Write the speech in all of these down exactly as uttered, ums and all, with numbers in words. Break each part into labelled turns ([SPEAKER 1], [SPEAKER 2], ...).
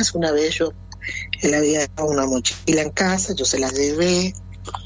[SPEAKER 1] más. Una vez yo, él había dejado una mochila en casa, yo se la llevé.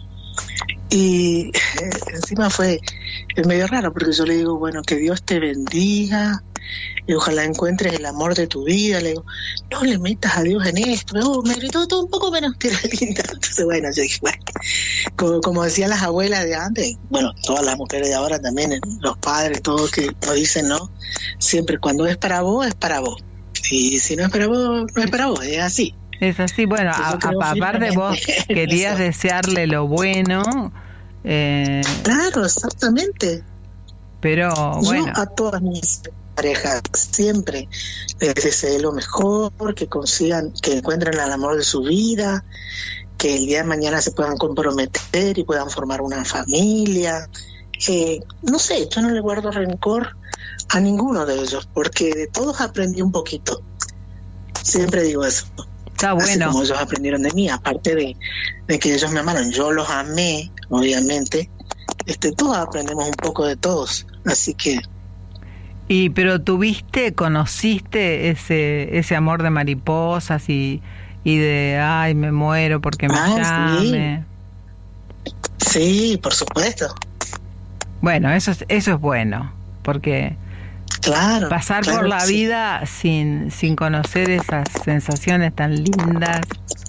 [SPEAKER 1] Y eh, encima fue medio raro, porque yo le digo, bueno, que Dios te bendiga, y ojalá encuentres el amor de tu vida. Le digo, no le metas a Dios en esto. Oh, me gritó todo un poco menos tira linda. Entonces, bueno, yo dije, bueno, como, como decían las abuelas de antes, bueno, todas las mujeres de ahora también, los padres, todos que nos dicen, no, siempre cuando es para vos, es para vos. Y si no es para vos, no es para vos, es así.
[SPEAKER 2] Es así, bueno, a, a, aparte vos querías desearle lo bueno. Eh,
[SPEAKER 1] claro, exactamente.
[SPEAKER 2] Pero bueno.
[SPEAKER 1] Yo a todas mis parejas siempre les deseé lo mejor, que consigan, que encuentren el amor de su vida, que el día de mañana se puedan comprometer y puedan formar una familia. Eh, no sé, yo no le guardo rencor a ninguno de ellos, porque de todos aprendí un poquito. Siempre digo eso.
[SPEAKER 2] Está bueno.
[SPEAKER 1] Así como ellos aprendieron de mí, aparte de, de que ellos me amaron, yo los amé, obviamente. Este, todos aprendemos un poco de todos, así que.
[SPEAKER 2] Y pero tuviste, conociste ese ese amor de mariposas y y de ay me muero porque me
[SPEAKER 1] ah,
[SPEAKER 2] llame.
[SPEAKER 1] Sí. sí, por supuesto.
[SPEAKER 2] Bueno, eso es eso es bueno, porque
[SPEAKER 1] claro,
[SPEAKER 2] pasar
[SPEAKER 1] claro,
[SPEAKER 2] por la
[SPEAKER 1] sí.
[SPEAKER 2] vida sin sin conocer esas sensaciones tan lindas,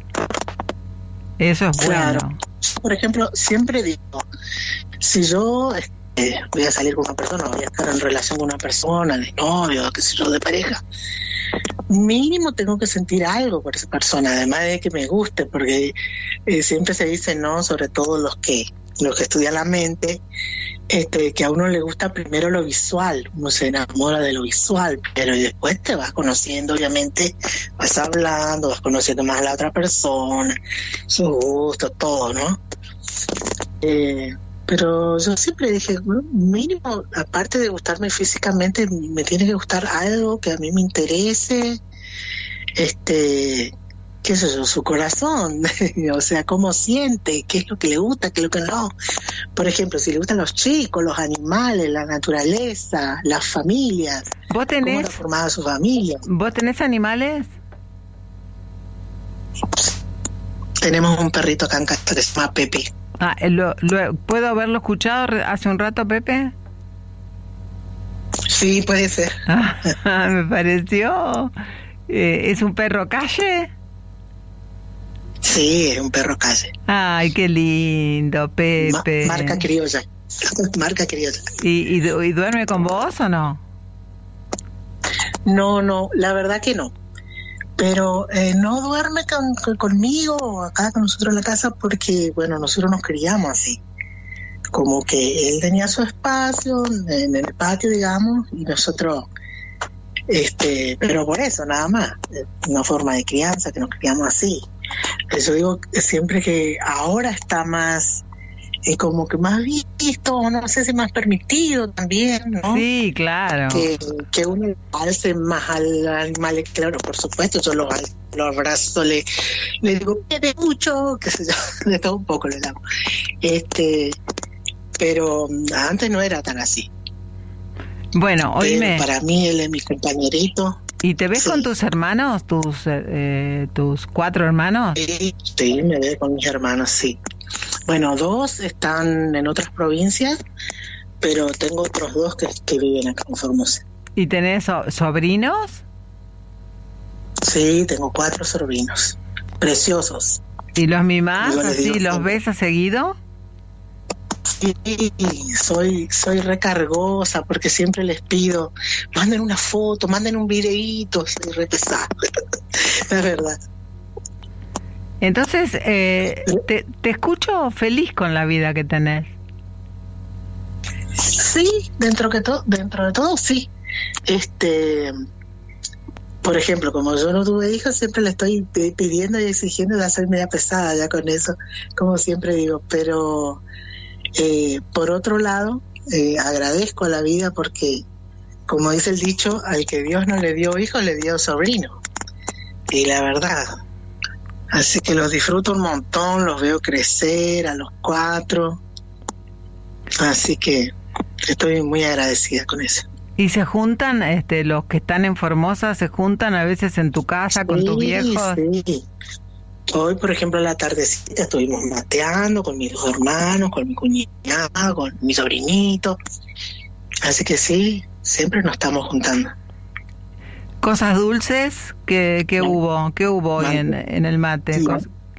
[SPEAKER 2] eso es
[SPEAKER 1] claro.
[SPEAKER 2] bueno.
[SPEAKER 1] Por ejemplo, siempre digo, si yo este, voy a salir con una persona, voy a estar en relación con una persona, de novio, qué sé yo, de pareja, mínimo tengo que sentir algo por esa persona, además de que me guste, porque eh, siempre se dice, no, sobre todo los que los que estudian la mente, este, que a uno le gusta primero lo visual, uno se enamora de lo visual, pero y después te vas conociendo, obviamente, vas hablando, vas conociendo más a la otra persona, sus gustos, todo, ¿no? Eh, pero yo siempre dije, bueno, mínimo, aparte de gustarme físicamente, me tiene que gustar algo que a mí me interese, este, qué sé yo, su corazón, o sea, cómo siente, qué es lo que le gusta, qué es lo que no. Por ejemplo, si le gustan los chicos, los animales, la naturaleza, las familias,
[SPEAKER 2] ¿Vos tenés,
[SPEAKER 1] cómo era formada su familia.
[SPEAKER 2] ¿Vos tenés animales?
[SPEAKER 1] Tenemos un perrito acá en casa que se llama Pepe.
[SPEAKER 2] Ah, lo, lo, ¿puedo haberlo escuchado hace un rato, Pepe?
[SPEAKER 1] Sí, puede ser.
[SPEAKER 2] Ah, me pareció. Eh, ¿Es un perro calle?
[SPEAKER 1] Sí, es un perro calle.
[SPEAKER 2] Ay, qué lindo, Pepe.
[SPEAKER 1] Ma- marca criolla. Marca criolla.
[SPEAKER 2] ¿Y, y, ¿Y duerme con vos o no?
[SPEAKER 1] No, no, la verdad que no. Pero eh, no duerme con, con, conmigo acá con nosotros en la casa porque, bueno, nosotros nos criamos así. Como que él tenía su espacio en el patio, digamos, y nosotros, este, pero por eso, nada más. Una forma de crianza que nos criamos así. Yo digo siempre que ahora está más, eh, como que más visto, no sé si más permitido también, ¿no?
[SPEAKER 2] Sí, claro.
[SPEAKER 1] Que, que uno alce más al animal, claro, por supuesto, yo lo, lo abrazo, le, le digo, pide mucho, qué sé yo, de todo un poco le damos. Este, pero antes no era tan así.
[SPEAKER 2] Bueno, oíme.
[SPEAKER 1] Pero para mí él es mi compañerito.
[SPEAKER 2] ¿Y te ves sí. con tus hermanos, tus eh, tus cuatro hermanos?
[SPEAKER 1] Sí, sí, me veo con mis hermanos, sí. Bueno, dos están en otras provincias, pero tengo otros dos que, que viven acá en Formosa.
[SPEAKER 2] ¿Y tenés so- sobrinos?
[SPEAKER 1] Sí, tengo cuatro sobrinos, preciosos.
[SPEAKER 2] ¿Y los mimás así, los sí. ves a seguido?
[SPEAKER 1] Sí, soy soy recargosa porque siempre les pido, manden una foto, manden un videíto, soy re pesada, es verdad.
[SPEAKER 2] Entonces, eh, te, te escucho feliz con la vida que tenés.
[SPEAKER 1] Sí, dentro que todo, dentro de todo sí. Este, por ejemplo, como yo no tuve hijos, siempre le estoy pidiendo y exigiendo de hacer media pesada ya con eso, como siempre digo, pero Eh, por otro lado, eh, agradezco a la vida porque, como dice el dicho, al que Dios no le dio hijo, le dio sobrino. Y la verdad, así que los disfruto un montón, los veo crecer a los cuatro. Así que estoy muy agradecida con eso.
[SPEAKER 2] ¿Y se juntan, este, los que están en Formosa, se juntan a veces en tu casa con
[SPEAKER 1] sí,
[SPEAKER 2] tus viejos?
[SPEAKER 1] Sí. Hoy, por ejemplo, a la tardecita estuvimos mateando con mis dos hermanos, con mi cuñada, con mi sobrinito. Así que sí, siempre nos estamos juntando.
[SPEAKER 2] ¿Cosas dulces? ¿Qué, qué no. hubo? ¿Qué hubo hoy en, en el mate?
[SPEAKER 1] Sí.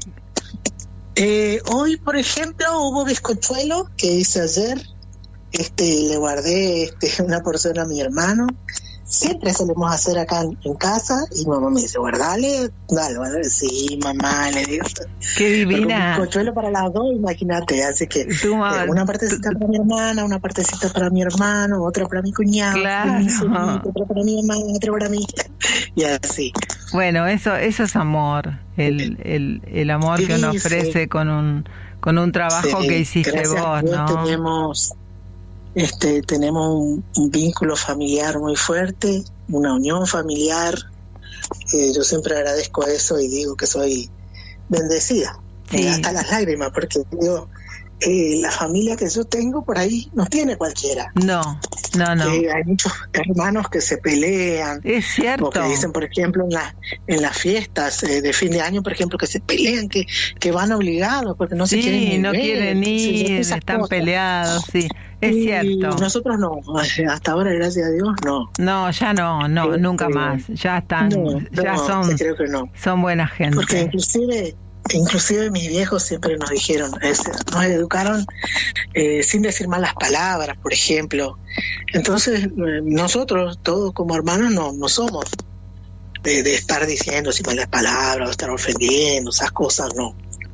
[SPEAKER 1] Eh, hoy, por ejemplo, hubo bizcochuelo que hice ayer. Este, le guardé este, una porción a mi hermano. Siempre solemos hacer acá en, en casa y mamá me dice, guardale, dale, guardale. Sí, mamá, le digo.
[SPEAKER 2] Qué divina.
[SPEAKER 1] Un bizcochuelo para las dos, imagínate. Así que tú, mamá, eh, una partecita tú, para mi hermana, una partecita para mi hermano, otra para mi cuñado,
[SPEAKER 2] claro.
[SPEAKER 1] otra para mi hermana, otra para mí. Y así.
[SPEAKER 2] Bueno, eso eso es amor, el, el, el amor sí, que uno ofrece sí. con un con un trabajo sí, que hiciste vos, ¿no?
[SPEAKER 1] Tenemos... Este, tenemos un, un vínculo familiar muy fuerte, una unión familiar. Eh, yo siempre agradezco eso y digo que soy bendecida, sí. hasta las lágrimas, porque digo, eh, la familia que yo tengo por ahí no tiene cualquiera.
[SPEAKER 2] No, no, no.
[SPEAKER 1] Eh, hay muchos hermanos que se pelean.
[SPEAKER 2] Es cierto.
[SPEAKER 1] O que dicen, por ejemplo, en, la, en las fiestas eh, de fin de año, por ejemplo, que se pelean, que, que van obligados porque no
[SPEAKER 2] sí,
[SPEAKER 1] se quieren ir.
[SPEAKER 2] Sí, no ver, quieren ir, están cosas. peleados, sí. Es
[SPEAKER 1] y
[SPEAKER 2] cierto.
[SPEAKER 1] Nosotros no, hasta ahora, gracias a Dios, no.
[SPEAKER 2] No, ya no, no, sí, nunca sí. más. Ya están, no, ya
[SPEAKER 1] no,
[SPEAKER 2] son,
[SPEAKER 1] creo que no.
[SPEAKER 2] son buena gente.
[SPEAKER 1] Porque inclusive, inclusive mis viejos siempre nos dijeron, es, nos educaron eh, sin decir malas palabras, por ejemplo. Entonces, eh, nosotros, todos como hermanos, no, no somos de, de estar diciendo sin malas palabras, o estar ofendiendo, esas cosas, no.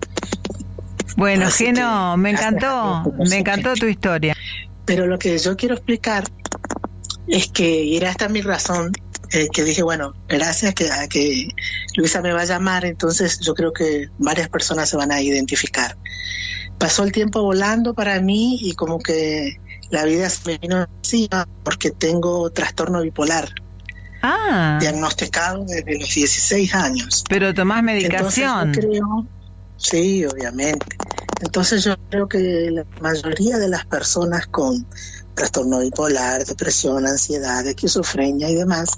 [SPEAKER 2] Bueno, Así Geno, que, me encantó, me encantó tu historia.
[SPEAKER 1] Pero lo que yo quiero explicar es que, y era esta mi razón, eh, que dije, bueno, gracias que, a que Luisa me va a llamar, entonces yo creo que varias personas se van a identificar. Pasó el tiempo volando para mí y como que la vida se me vino encima porque tengo trastorno bipolar.
[SPEAKER 2] Ah.
[SPEAKER 1] Diagnosticado desde los dieciséis años.
[SPEAKER 2] Pero tomás medicación.
[SPEAKER 1] Entonces yo creo... Sí, obviamente. Entonces yo creo que la mayoría de las personas con trastorno bipolar, depresión, ansiedad, esquizofrenia y demás,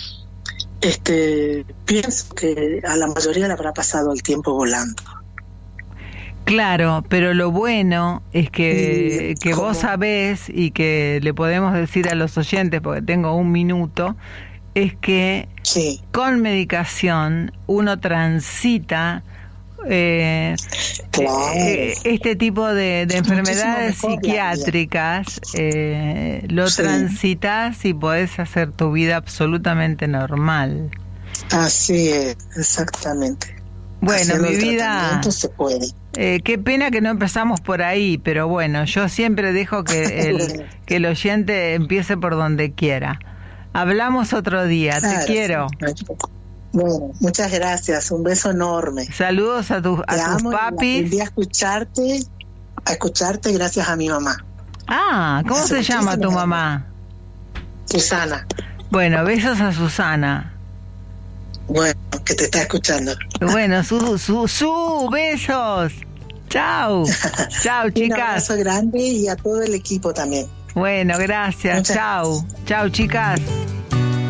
[SPEAKER 1] este, pienso que a la mayoría le habrá pasado el tiempo volando.
[SPEAKER 2] Claro, pero lo bueno es que, que
[SPEAKER 1] ¿Cómo?
[SPEAKER 2] vos sabés y que le podemos decir a los oyentes, porque tengo un minuto, es que
[SPEAKER 1] sí. con
[SPEAKER 2] medicación uno transita Eh,
[SPEAKER 1] claro.
[SPEAKER 2] eh, este tipo de, de enfermedades psiquiátricas eh, lo sí. transitas y podés hacer tu vida absolutamente normal.
[SPEAKER 1] Así es, exactamente.
[SPEAKER 2] Bueno,
[SPEAKER 1] Haciendo
[SPEAKER 2] mi vida
[SPEAKER 1] se puede.
[SPEAKER 2] Eh, qué pena que no empezamos por ahí, pero bueno, yo siempre dejo que el, que el oyente empiece por donde quiera. Hablamos otro día, claro, te quiero.
[SPEAKER 1] Sí. Bueno, muchas gracias, un beso enorme.
[SPEAKER 2] Saludos a, tu, a tus papis.
[SPEAKER 1] Aprendí a escucharte, a escucharte gracias a mi mamá.
[SPEAKER 2] Ah, ¿cómo Hace se llama tu mamá?
[SPEAKER 1] Susana.
[SPEAKER 2] Bueno, besos a Susana.
[SPEAKER 1] Bueno, que te está escuchando.
[SPEAKER 2] Bueno, su, su, su, besos. Chao. Chao, chicas.
[SPEAKER 1] Un abrazo grande y a todo el equipo también.
[SPEAKER 2] Bueno, gracias. Muchas Chao. Gracias. Chao, chicas.